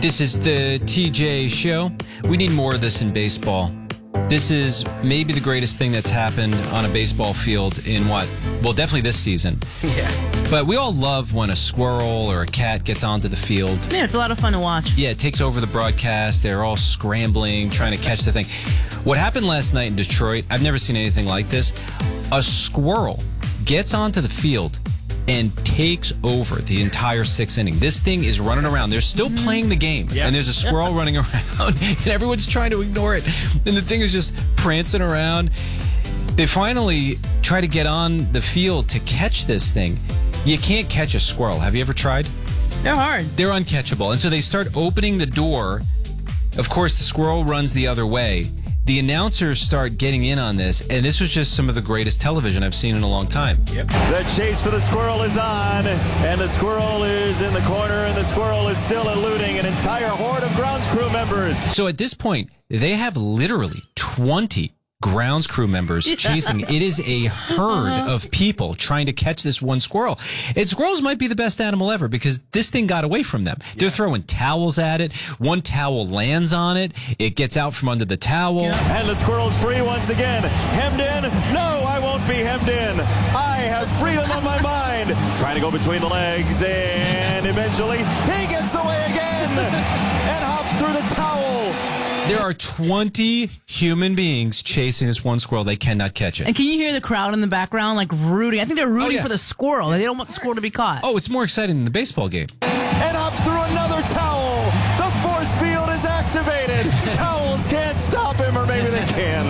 This is the TJ Show. We need more of this in baseball. This is maybe the greatest thing that's happened on a baseball field in what? Well, definitely this season. Yeah. But we all love when a squirrel or a cat gets onto the field. Yeah, it's a lot of fun to watch. Yeah, it takes over the broadcast. They're all scrambling, trying to catch the thing. What happened last night in Detroit, I've never seen anything like this. A squirrel gets onto the field and takes over the entire sixth inning. This thing is running around. They're still playing the game, and there's a squirrel running around, and everyone's trying to ignore it. And the thing is just prancing around. They finally try to get on the field to catch this thing. You can't catch a squirrel. Have you ever tried? They're hard. They're uncatchable. And so they start opening the door. Of course, the squirrel runs the other way. The announcers start getting in on this, and this was just some of the greatest television I've seen in a long time. Yep. The chase for the squirrel is on, and the squirrel is in the corner, and the squirrel is still eluding an entire horde of grounds crew members. So at this point, they have literally 20 grounds crew members chasing. It is a herd of people trying to catch this one squirrel. And squirrels might be the best animal ever because this thing got away from them. They're throwing towels at it. One towel lands on it. It gets out from under the towel. And the squirrel's free once again. Hemmed in? No, I won't be hemmed in. I have freedom on my mind. Trying to go between the legs, and eventually he gets away again and hops through the towel. There are 20 human beings chasing this one squirrel. They cannot catch it. And can you hear the crowd in the background, like rooting? I think they're rooting yeah. for the squirrel. They don't want the squirrel to be caught. Oh, it's more exciting than the baseball game. And hops through another towel. The force field is activated. Towels can't stop him, or maybe they can.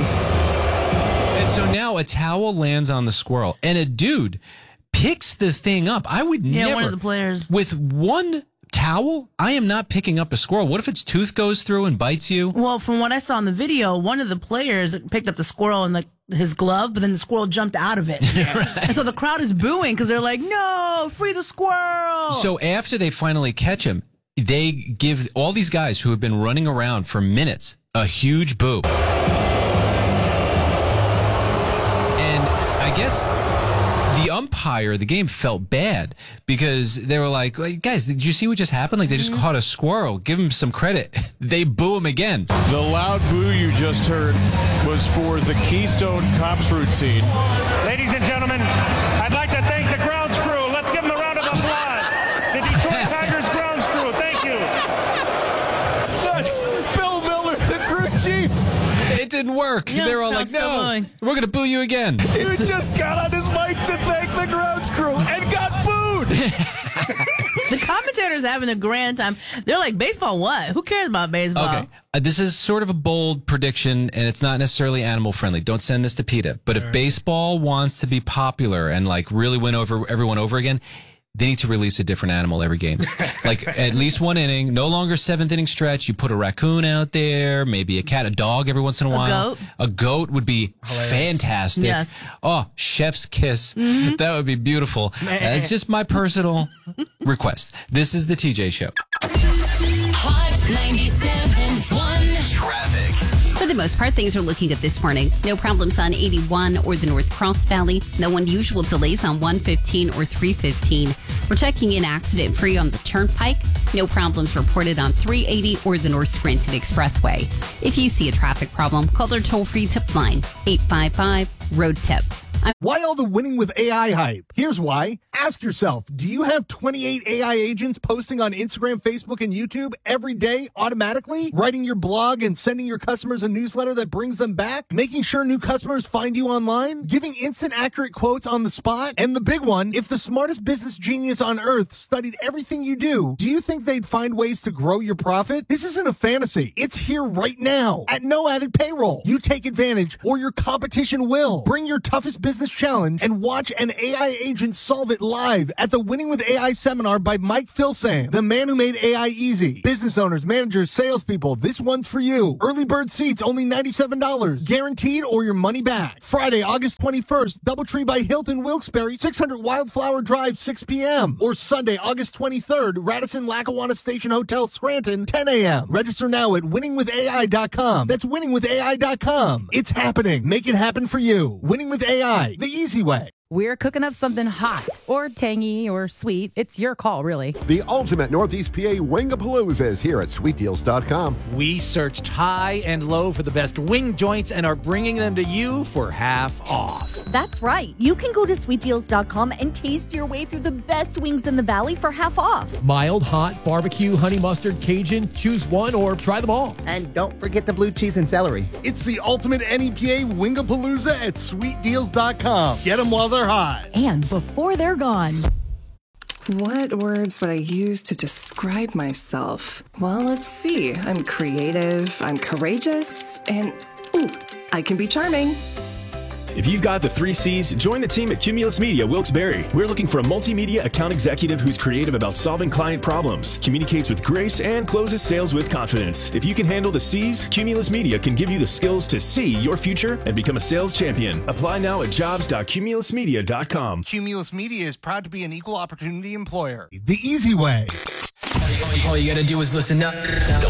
And so now a towel lands on the squirrel, and a dude picks the thing up. I would never. One of the players. With one towel, I am not picking up a squirrel. What if its tooth goes through and bites you? Well, from what I saw in the video, one of the players picked up the squirrel in his glove, but then the squirrel jumped out of it. Right. And so the crowd is booing because they're like, no, free the squirrel. So after they finally catch him, they give all these guys who have been running around for minutes a huge boo. And I guess the umpire of the game felt bad because they were like, guys, did you see what just happened? Like, they just caught a squirrel. Give him some credit. They boo him again. The loud boo you just heard was for the Keystone Cops routine. Ladies and gentlemen, I'd like to thank the grounds crew. Let's give them a round of applause. The Detroit Tigers grounds crew. Thank you. That's Bill Miller, the crew chief. It didn't work. Yeah, they were all like, no, we're going to boo you again. He just got on his mic to thank the grounds crew and got booed. The commentators having a grand time. They're like, baseball what? Who cares about baseball? Okay. This is sort of a bold prediction, and it's not necessarily animal friendly. Don't send this to PETA. But if baseball wants to be popular and like really win over everyone over again, they need to release a different animal every game. Like at least one inning, no longer seventh inning stretch. You put a raccoon out there, maybe a cat, a dog every once in a while. Goat. A goat would be fantastic. Yes. Oh, chef's kiss. That would be beautiful. It's just my personal request. This is the TJ Show. Hot 97.1 Traffic. For the most part, things are looking good this morning. No problems on 81 or the North Cross Valley. No unusual delays on 115 or 315. We're checking in accident-free on the Turnpike. No problems reported on 380 or the North Scranton Expressway. If you see a traffic problem, call their toll-free tip line, 855-ROAD-TIP. Why all the winning with AI hype? Here's why. Ask yourself, do you have 28 AI agents posting on Instagram, Facebook, and YouTube every day automatically? Writing your blog and sending your customers a newsletter that brings them back? Making sure new customers find you online? Giving instant accurate quotes on the spot? And the big one, if the smartest business genius on earth studied everything you do you think they'd find ways to grow your profit? This isn't a fantasy. It's here right now at no added payroll. You take advantage or your competition will. Bring your toughest business challenge and watch an AI agent solve it live at the Winning with AI seminar by Mike Filsaime, the man who made AI easy. Business owners, managers, salespeople, this one's for you. Early bird seats, only $97. Guaranteed or your money back. Friday, August 21st, Doubletree by Hilton Wilkes-Barre, 600 Wildflower Drive, 6 p.m. Or Sunday, August 23rd, Radisson Lackawanna Station Hotel, Scranton, 10 a.m. Register now at winningwithai.com. That's winningwithai.com. It's happening. Make it happen for you. Winning with AI, the easy way. we're cooking up something hot or tangy or sweet. It's your call, really. The ultimate Northeast PA Wingapalooza is here at sweetdeals.com. We searched high and low for the best wing joints and are bringing them to you for half off. That's right. You can go to sweetdeals.com and taste your way through the best wings in the valley for half off. Mild, hot, barbecue, honey mustard, Cajun, choose one or try them all. And don't forget the blue cheese and celery. It's the ultimate NEPA Wingapalooza at sweetdeals.com. Get them while they're hot. And before they're gone. What words would I use to describe myself? Well, let's see. I'm creative, I'm courageous, and ooh, I can be charming. If you've got the 3 C's, join the team at Cumulus Media Wilkes-Barre. We're looking for a multimedia account executive who's creative about solving client problems, communicates with grace, and closes sales with confidence. If you can handle the C's, Cumulus Media can give you the skills to see your future and become a sales champion. Apply now at jobs.cumulusmedia.com. Cumulus Media is proud to be an equal opportunity employer. The easy way. All you gotta do is listen up.